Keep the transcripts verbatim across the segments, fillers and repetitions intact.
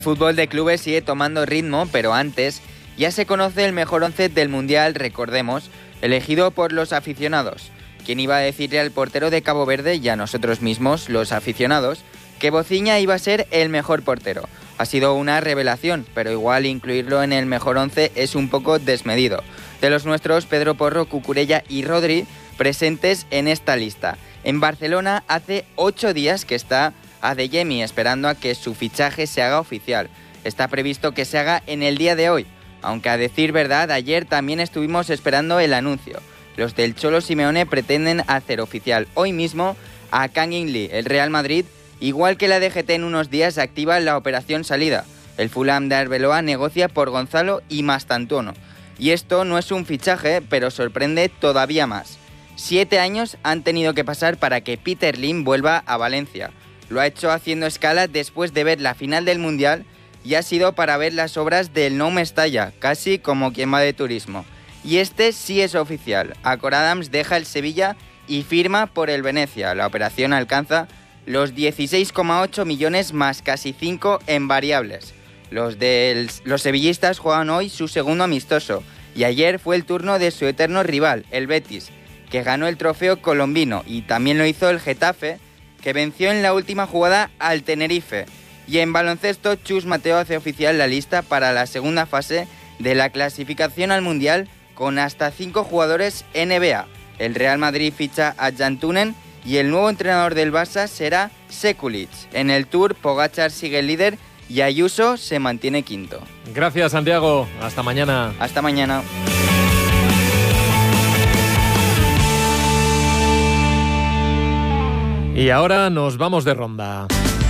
El fútbol de clubes sigue tomando ritmo, pero antes ya se conoce el mejor once del Mundial, recordemos, elegido por los aficionados. ¿Quién iba a decirle al portero de Cabo Verde y a nosotros mismos, los aficionados, que Bociña iba a ser el mejor portero? Ha sido una revelación, pero igual incluirlo en el mejor once es un poco desmedido. De los nuestros, Pedro Porro, Cucurella y Rodri presentes en esta lista. En Barcelona hace ocho días que está Adeyemi esperando a que su fichaje se haga oficial. Está previsto que se haga en el día de hoy, aunque a decir verdad, ayer también estuvimos esperando el anuncio. Los del Cholo Simeone pretenden hacer oficial hoy mismo a Kang In Lee. El Real Madrid, igual que la D G T en unos días, activa la operación salida. El Fulham de Arbeloa negocia por Gonzalo y Mastantuono. Y esto no es un fichaje, pero sorprende todavía más. Siete años han tenido que pasar para que Peter Lim vuelva a Valencia. Lo ha hecho haciendo escala después de ver la final del Mundial y ha sido para ver las obras del Nou Mestalla, casi como quien va de turismo. Y este sí es oficial. Acor Adams deja el Sevilla y firma por el Venecia. La operación alcanza los dieciséis coma ocho millones más casi cinco en variables. Los, del, los sevillistas juegan hoy su segundo amistoso y ayer fue el turno de su eterno rival, el Betis, que ganó el trofeo colombino, y también lo hizo el Getafe, que venció en la última jugada al Tenerife. Y en baloncesto, Chus Mateo hace oficial la lista para la segunda fase de la clasificación al Mundial con hasta cinco jugadores N B A. El Real Madrid ficha a Jan Tunen y el nuevo entrenador del Barça será Sekulic. En el Tour, Pogačar sigue líder y Ayuso se mantiene quinto. Gracias, Santiago. Hasta mañana. Hasta mañana. Y ahora nos vamos de ronda.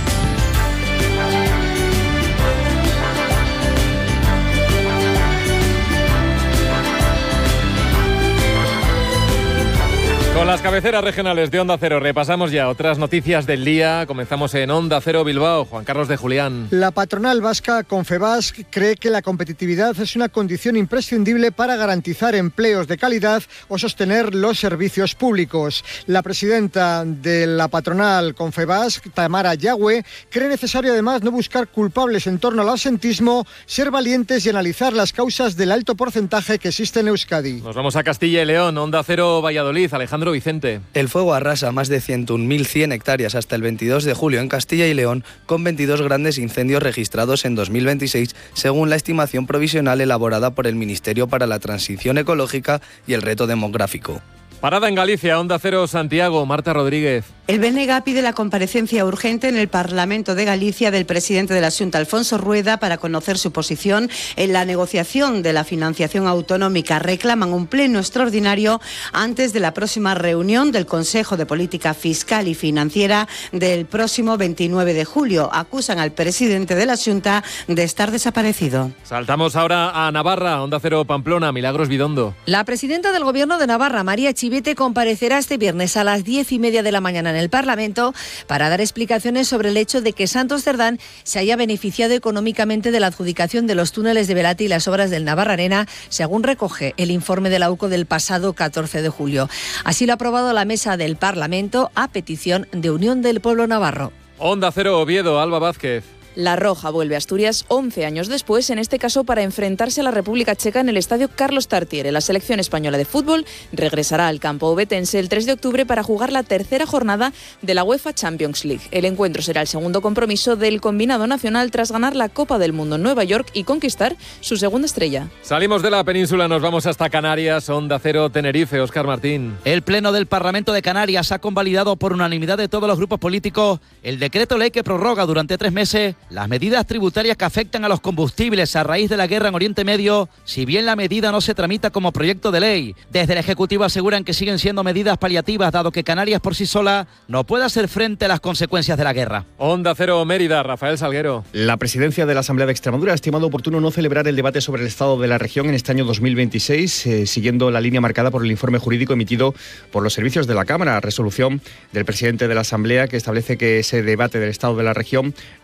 Con las cabeceras regionales de Onda Cero repasamos ya otras noticias del día. Comenzamos en Onda Cero Bilbao. Juan Carlos de Julián. La patronal vasca Confebask cree que la competitividad es una condición imprescindible para garantizar empleos de calidad o sostener los servicios públicos. La presidenta de la patronal Confebask, Tamara Yagüe, cree necesario además no buscar culpables en torno al absentismo, ser valientes y analizar las causas del alto porcentaje que existe en Euskadi. Nos vamos a Castilla y León. Onda Cero Valladolid. Alejandro Vicente. El fuego arrasa más de ciento un mil cien hectáreas hasta el veintidós de julio en Castilla y León, con veintidós grandes incendios registrados en dos mil veintiséis, según la estimación provisional elaborada por el Ministerio para la Transición Ecológica y el Reto Demográfico. Parada en Galicia, Onda Cero Santiago, Marta Rodríguez. El B N G pide la comparecencia urgente en el Parlamento de Galicia del presidente de la Xunta, Alfonso Rueda, para conocer su posición en la negociación de la financiación autonómica. Reclaman un pleno extraordinario antes de la próxima reunión del Consejo de Política Fiscal y Financiera del próximo veintinueve de julio. Acusan al presidente de la Xunta de estar desaparecido. Saltamos ahora a Navarra, Onda Cero Pamplona, Milagros Bidondo. La presidenta del Gobierno de Navarra, María Chivite, comparecerá este viernes a las diez y media de la mañana en el Parlamento para dar explicaciones sobre el hecho de que Santos Cerdán se haya beneficiado económicamente de la adjudicación de los túneles de Velati y las obras del Navarra-Arena, según recoge el informe de la U C O del pasado catorce de julio. Así lo ha aprobado la mesa del Parlamento a petición de Unión del Pueblo Navarro. Onda Cero Oviedo, Alba Vázquez. La Roja vuelve a Asturias once años después, en este caso para enfrentarse a la República Checa en el estadio Carlos Tartiere. La selección española de fútbol regresará al campo ovetense el tres de octubre para jugar la tercera jornada de la UEFA Champions League. El encuentro será el segundo compromiso del combinado nacional tras ganar la Copa del Mundo en Nueva York y conquistar su segunda estrella. Salimos de la península, nos vamos hasta Canarias, Onda Cero Tenerife, Óscar Martín. El Pleno del Parlamento de Canarias ha convalidado por unanimidad de todos los grupos políticos el decreto ley que prorroga durante tres meses las medidas tributarias que afectan a los combustibles a raíz de la guerra en Oriente Medio, si bien la medida no se tramita como proyecto de ley. Desde el Ejecutivo aseguran que siguen siendo medidas paliativas, dado que Canarias por sí sola no puede hacer frente a las consecuencias de la guerra. Onda Cero Mérida, Rafael Salguero. La presidencia de la Asamblea de Extremadura ha estimado oportuno no celebrar el debate sobre el estado de la región en este año dos mil veintiséis, eh, siguiendo la línea marcada por el informe jurídico emitido por los servicios de la Cámara. Resolución del presidente de la Asamblea que establece que ese debate del estado de la región no tendrá lugar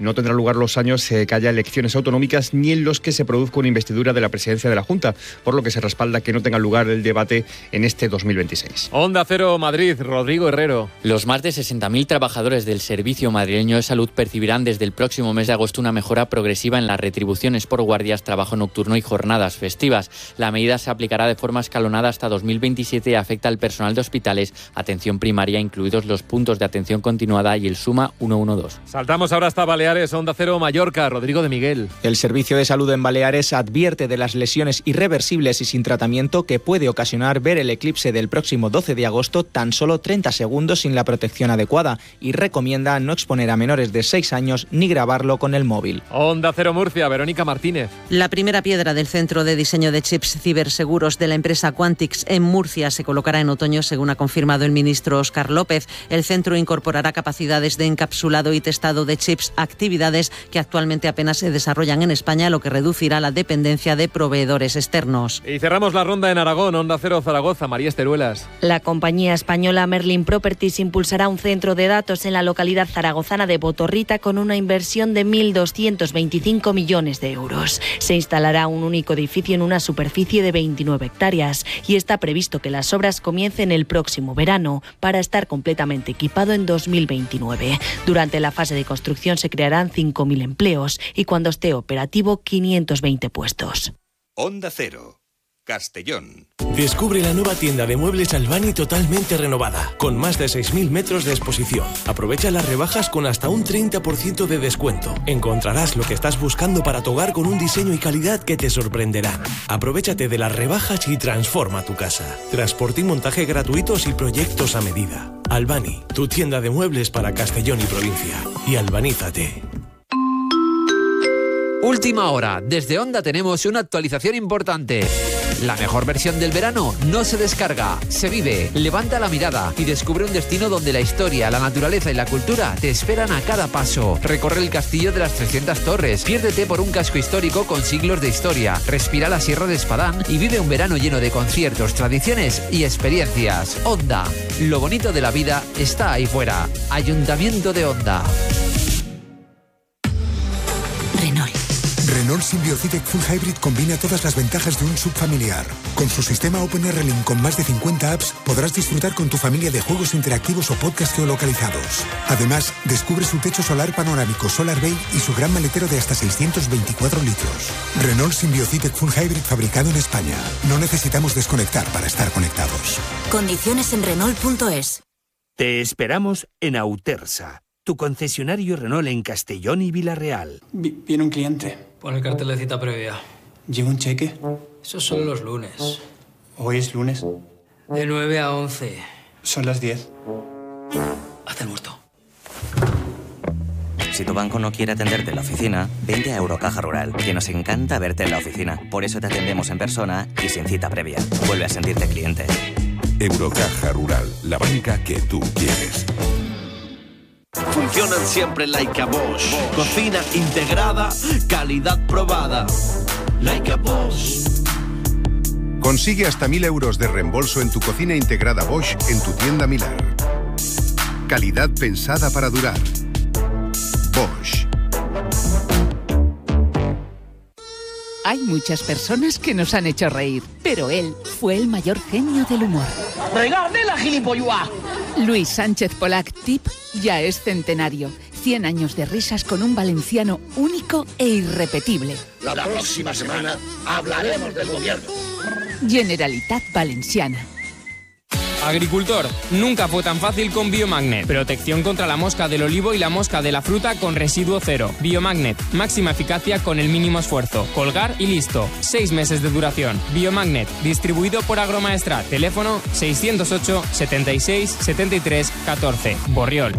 lugar los años eh, que haya elecciones autonómicas ni en los que se produzca una investidura de la presidencia de la Junta, por lo que se respalda que no tenga lugar el debate en este dos mil veintiséis. Onda Cero Madrid, Rodrigo Herrero. Los más de sesenta mil trabajadores del Servicio Madrileño de Salud percibirán desde el próximo mes de agosto una mejora progresiva en las retribuciones por guardias, trabajo nocturno y jornadas festivas. La medida se aplicará de forma escalonada hasta dos mil veintisiete y afecta al personal de hospitales, atención primaria, incluidos los puntos de atención continuada y el Suma ciento doce. Saltamos ahora hasta Baleares, Onda Cero Mallorca, Rodrigo de Miguel. El Servicio de Salud en Baleares advierte de las lesiones irreversibles y sin tratamiento que puede ocasionar ver el eclipse del próximo doce de agosto tan solo treinta segundos sin la protección adecuada y recomienda no exponer a menores de seis años ni grabarlo con el móvil. Onda Cero Murcia, Verónica Martínez. La primera piedra del centro de diseño de chips ciberseguros de la empresa Quantix en Murcia se colocará en otoño, según ha confirmado el ministro Óscar López. El centro incorporará capacidades de encapsulado y testado de chips, actividades que actualmente apenas se desarrollan en España, lo que reducirá la dependencia de proveedores externos. Y cerramos la ronda en Aragón, Onda Cero Zaragoza, María Esteruelas. La compañía española Merlin Properties impulsará un centro de datos en la localidad zaragozana de Botorrita con una inversión de mil doscientos veinticinco millones de euros. Se instalará un único edificio en una superficie de veintinueve hectáreas y está previsto que las obras comiencen el próximo verano para estar completamente equipado en dos mil veintinueve. Durante la fase de construcción se crearán cinco mil empleos y cuando esté operativo quinientos veinte puestos. Onda Cero, Castellón. Descubre la nueva tienda de muebles Albani totalmente renovada, con más de seis mil metros de exposición. Aprovecha las rebajas con hasta un treinta por ciento de descuento. Encontrarás lo que estás buscando para tu hogar con un diseño y calidad que te sorprenderán. Aprovéchate de las rebajas y transforma tu casa. Transporte y montaje gratuitos y proyectos a medida. Albani, tu tienda de muebles para Castellón y provincia. Y albanízate. Última hora. Desde Onda tenemos una actualización importante. La mejor versión del verano no se descarga, se vive. Levanta la mirada y descubre un destino donde la historia, la naturaleza y la cultura te esperan a cada paso. Recorre el castillo de las trescientas torres, piérdete por un casco histórico con siglos de historia, respira la Sierra de Espadán y vive un verano lleno de conciertos, tradiciones y experiencias. Onda, lo bonito de la vida está ahí fuera. Ayuntamiento de Onda. Renault. Renault Symbiotic Full Hybrid combina todas las ventajas de un subfamiliar. Con su sistema OpenR Link con más de cincuenta apps, podrás disfrutar con tu familia de juegos interactivos o podcast geolocalizados. Además, descubre su techo solar panorámico Solar Bay y su gran maletero de hasta seiscientos veinticuatro litros. Renault Symbiotic Full Hybrid fabricado en España. No necesitamos desconectar para estar conectados. Condiciones en Renault punto es. Te esperamos en Autersa, tu concesionario Renault en Castellón y Villarreal. Vi- viene un cliente. Pon el cartel de cita previa. ¿Lleva un cheque? Esos son los lunes. Hoy es lunes. De nueve a once. Son las diez. Haz el muerto. Si tu banco no quiere atenderte en la oficina, vente a Eurocaja Rural, que nos encanta verte en la oficina. Por eso te atendemos en persona y sin cita previa. Vuelve a sentirte cliente. Eurocaja Rural, la banca que tú quieres. Funcionan siempre like a Bosch. Cocina integrada, calidad probada. Like a Bosch. Consigue hasta mil euros de reembolso en tu cocina integrada Bosch en tu tienda Milar. Calidad pensada para durar. Bosch. Hay muchas personas que nos han hecho reír, pero él fue el mayor genio del humor. ¡Regarde la gilipollas! Luis Sánchez Polac Tip ya es centenario. cien años de risas con un valenciano único e irrepetible. La próxima semana hablaremos del gobierno. Generalitat Valenciana. Agricultor, nunca fue tan fácil con Biomagnet. Protección contra la mosca del olivo y la mosca de la fruta con residuo cero. Biomagnet, máxima eficacia con el mínimo esfuerzo. Colgar y listo. Seis meses de duración. Biomagnet, distribuido por Agromaestrat. Teléfono seiscientos ocho, setenta y seis, setenta y tres, catorce. Borriol.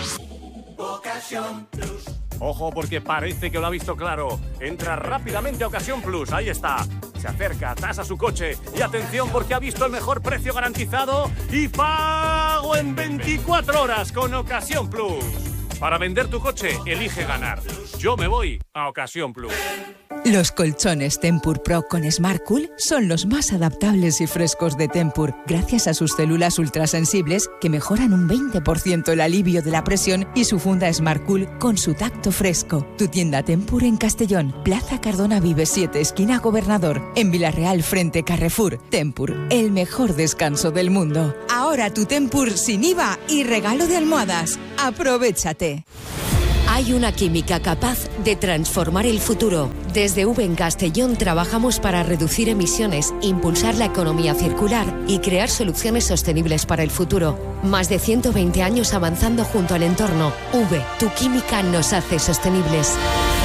Ojo, porque parece que lo ha visto claro. Entra rápidamente a Ocasión Plus, ahí está. Se acerca, tasa su coche y atención porque ha visto el mejor precio garantizado y pago en veinticuatro horas con Ocasión Plus. Para vender tu coche, elige ganar. Yo me voy a Ocasión Plus. Los colchones Tempur Pro con Smart Cool son los más adaptables y frescos de Tempur, gracias a sus células ultrasensibles que mejoran un veinte por ciento el alivio de la presión y su funda Smart Cool con su tacto fresco. Tu tienda Tempur en Castellón, Plaza Cardona Vives siete, esquina Gobernador, en Villarreal frente Carrefour. Tempur, el mejor descanso del mundo. Ahora tu Tempur sin I V A y regalo de almohadas. ¡Aprovéchate! Hay una química capaz de transformar el futuro. Desde V en Castellón trabajamos para reducir emisiones, impulsar la economía circular y crear soluciones sostenibles para el futuro. Más de ciento veinte años avanzando junto al entorno. V, tu química nos hace sostenibles.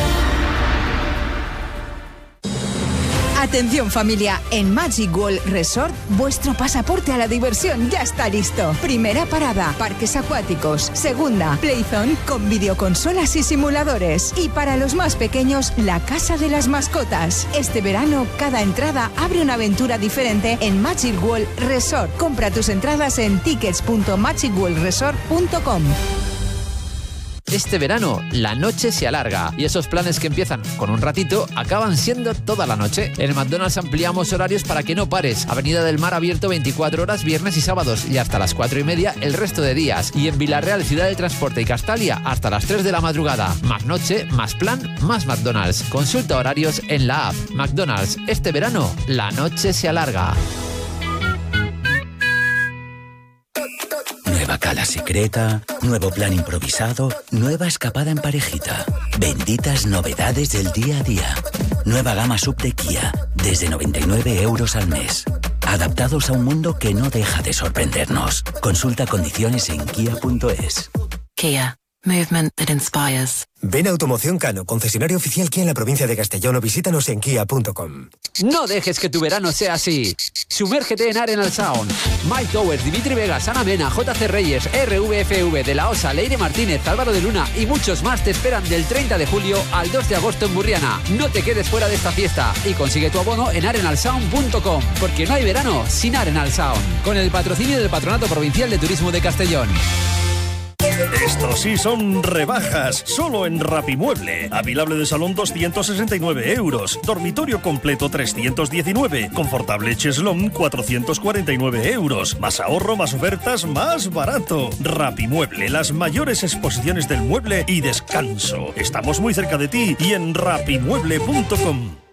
Atención familia, en Magic World Resort, vuestro pasaporte a la diversión ya está listo. Primera parada, parques acuáticos. Segunda, Playzone con videoconsolas y simuladores. Y para los más pequeños, la casa de las mascotas. Este verano, cada entrada abre una aventura diferente en Magic World Resort. Compra tus entradas en tickets punto magic world resort punto com. Este verano, la noche se alarga y esos planes que empiezan con un ratito acaban siendo toda la noche. En McDonald's ampliamos horarios para que no pares. Avenida del Mar abierto veinticuatro horas, viernes y sábados y hasta las cuatro y media el resto de días. Y en Villarreal, Ciudad del Transporte y Castalia, hasta las tres de la madrugada. Más noche, más plan, más McDonald's. Consulta horarios en la app. McDonald's, este verano, la noche se alarga. Nueva cala secreta, nuevo plan improvisado, nueva escapada en parejita. Benditas novedades del día a día. Nueva gama sub de Kia, desde noventa y nueve euros al mes. Adaptados a un mundo que no deja de sorprendernos. Consulta condiciones en kia punto es. Kia. Movement that inspires. Ven a Automoción Cano, concesionario oficial Kia en la provincia de Castellón, o visítanos en kia punto com. No dejes que tu verano sea así. Sumérgete en Arenal Sound. Mike Towers, Dimitri Vegas, Ana Mena, J C Reyes, R V F V, De La Osa, Leire Martínez, Álvaro de Luna y muchos más te esperan del treinta de julio al dos de agosto en Burriana. No te quedes fuera de esta fiesta y consigue tu abono en arenal sound punto com, porque no hay verano sin Arenal Sound. Con el patrocinio del Patronato Provincial de Turismo de Castellón. Estos sí son rebajas, solo en Rapimueble. Avilable de salón doscientos sesenta y nueve euros, dormitorio completo trescientos diecinueve, confortable cheslón cuatrocientos cuarenta y nueve euros. Más ahorro, más ofertas, más barato. Rapimueble, las mayores exposiciones del mueble y descanso. Estamos muy cerca de ti y en rapimueble punto com.